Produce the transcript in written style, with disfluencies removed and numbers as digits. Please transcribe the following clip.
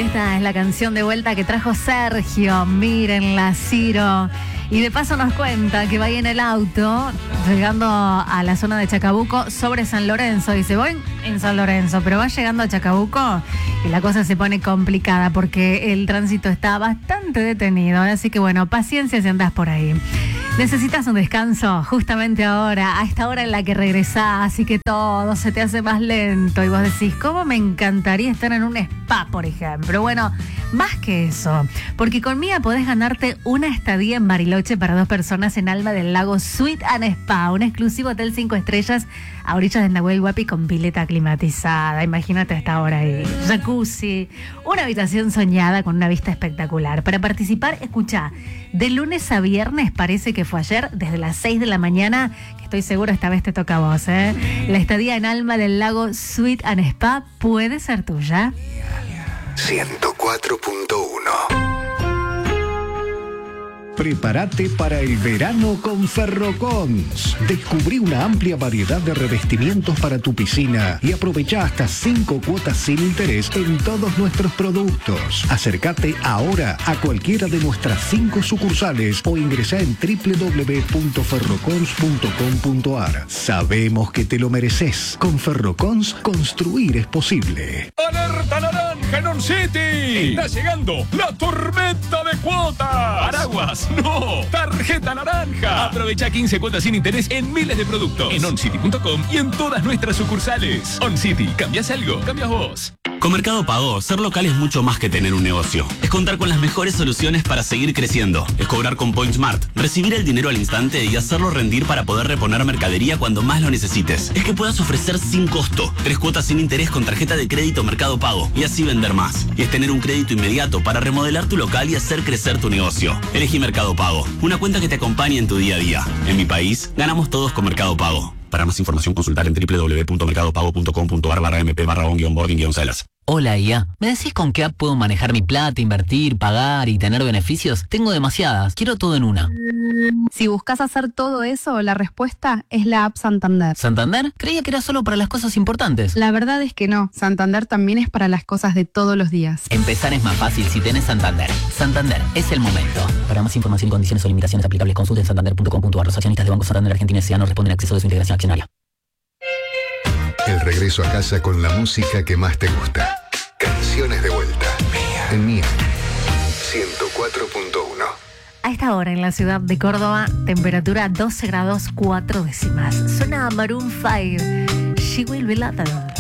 Esta es la canción de vuelta que trajo Sergio. Mírenla, Ciro. Y de paso nos cuenta que va ahí en el auto, llegando a la zona de Chacabuco, sobre San Lorenzo. Dice, voy en San Lorenzo, pero va llegando a Chacabuco y la cosa se pone complicada porque el tránsito está bastante detenido. Así que bueno, paciencia si andás por ahí. ¿Necesitas un descanso? Justamente ahora, a esta hora en la que regresás y que todo se te hace más lento y vos decís, ¿cómo me encantaría estar en un spa, por ejemplo? Bueno, más que eso, porque con Mía podés ganarte una estadía en Bariloche para 2 personas en Alma del Lago Suite and Spa, un exclusivo hotel 5 estrellas a orillas de Nahuel Huapi con pileta climatizada. Imagínate a esta hora ahí, jacuzzi, una habitación soñada con una vista espectacular. Para participar, escuchá, de lunes a viernes, parece que fue ayer, desde las 6 de la mañana, que estoy seguro esta vez te toca a vos, ¿eh? La estadía en Alma del Lago Suite and Spa puede ser tuya. 104.1. Prepárate para el verano con Ferrocons. Descubrí una amplia variedad de revestimientos para tu piscina y aprovecha hasta 5 cuotas sin interés en todos nuestros productos. Acércate ahora a cualquiera de nuestras 5 sucursales o ingresa en www.ferrocons.com.ar. Sabemos que te lo mereces. Con Ferrocons, construir es posible. ¡Alerta naranja en On City! Está llegando la tormenta de cuotas. Paraguas, no. Tarjeta naranja. Aprovecha 15 cuotas sin interés en miles de productos. En oncity.com y en todas nuestras sucursales. On City, ¿cambias algo? Cambias vos. Con Mercado Pago, ser local es mucho más que tener un negocio. Es contar con las mejores soluciones para seguir creciendo. Es cobrar con PointSmart, recibir el dinero al instante y hacerlo rendir para poder reponer mercadería cuando más lo necesites. Es que puedas ofrecer sin costo 3 cuotas sin interés con tarjeta de crédito Mercado Pago y así vender más. Y es tener un crédito inmediato para remodelar tu local y hacer crecer tu negocio. Elegí Mercado Pago, una cuenta que te acompañe en tu día a día. En mi país, ganamos todos con Mercado Pago. Para más información, consultar en www.mercadopago.com.ar/mp/on-boarding-salas. Hola, IA. ¿Me decís con qué app puedo manejar mi plata, invertir, pagar y tener beneficios? Tengo demasiadas. Quiero todo en una. Si buscas hacer todo eso, la respuesta es la app Santander. ¿Santander? Creía que era solo para las cosas importantes. La verdad es que no. Santander también es para las cosas de todos los días. Empezar es más fácil si tenés Santander. Santander, es el momento. Para más información y condiciones o limitaciones aplicables, consulte en santander.com.ar. Los accionistas de Banco Santander Argentina S.A. no responden al acceso de su integración accionaria. El regreso a casa con la música que más te gusta. Canciones de vuelta. En Mía. 104.1. A esta hora en la ciudad de Córdoba, temperatura 12 grados 4 décimas. Suena a Maroon 5. She will be loved.